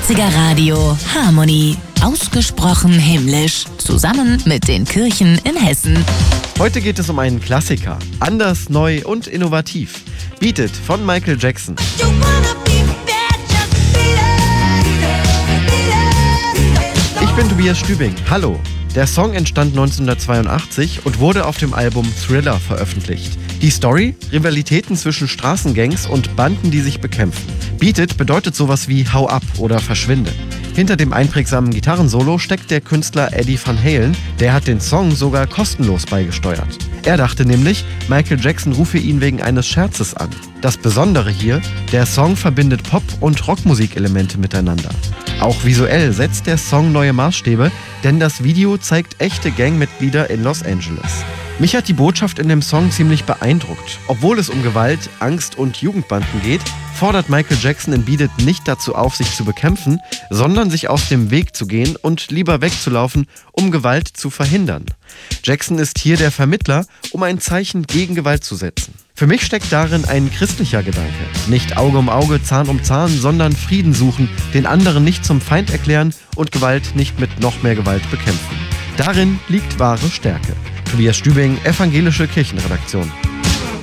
90er Radio Harmony. Ausgesprochen himmlisch. Zusammen mit den Kirchen in Hessen. Heute geht es um einen Klassiker. Anders, neu und innovativ. Beat It von Michael Jackson. Ich bin Tobias Stübing. Hallo. Der Song entstand 1982 und wurde auf dem Album Thriller veröffentlicht. Die Story? Rivalitäten zwischen Straßengangs und Banden, die sich bekämpfen. Beat It bedeutet sowas wie Hau ab oder verschwinde. Hinter dem einprägsamen Gitarrensolo steckt der Künstler Eddie Van Halen, der hat den Song sogar kostenlos beigesteuert. Er dachte nämlich, Michael Jackson rufe ihn wegen eines Scherzes an. Das Besondere hier, der Song verbindet Pop- und Rockmusikelemente miteinander. Auch visuell setzt der Song neue Maßstäbe, denn das Video zeigt echte Gangmitglieder in Los Angeles. Mich hat die Botschaft in dem Song ziemlich beeindruckt. Obwohl es um Gewalt, Angst und Jugendbanden geht, fordert Michael Jackson in Beat It nicht dazu auf, sich zu bekämpfen, sondern sich aus dem Weg zu gehen und lieber wegzulaufen, um Gewalt zu verhindern. Jackson ist hier der Vermittler, um ein Zeichen gegen Gewalt zu setzen. Für mich steckt darin ein christlicher Gedanke. Nicht Auge um Auge, Zahn um Zahn, sondern Frieden suchen, den anderen nicht zum Feind erklären und Gewalt nicht mit noch mehr Gewalt bekämpfen. Darin liegt wahre Stärke. Tobias Stübing, Evangelische Kirchenredaktion.